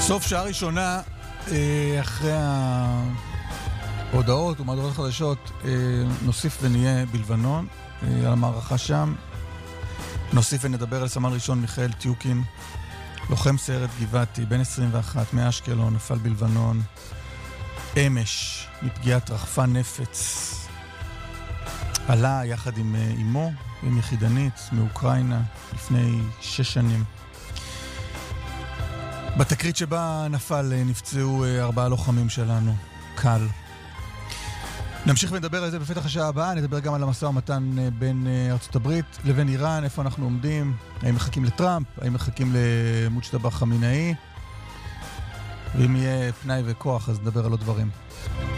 סוף שעה ראשונה, אחרי ההודעות ומהדורות חדשות, נוסיף ונהיה בלבנון, על המערכה שם. נוסיף ונדבר על סמל ראשון מיכאל טיוקין, לוחם סיירת גבעתי, בן 21, מאשקלון, נפל בלבנון אמש מפגיעת רחפן נפץ. עלה יחד עם אמו, עם יחידנית מאוקראינה, לפני 6 שנים. בתקרית שבה נפל נפצעו 4 לוחמים שלנו, קל. נמשיך ונדבר על זה בפתח השעה הבאה, נדבר גם על המשא ומתן בין ארצות הברית לבין איראן, איפה אנחנו עומדים, האם מחכים לטראמפ, האם מחכים למוג'תבא חמינאי, ואם יהיה פנאי וכוח אז נדבר על עוד דברים.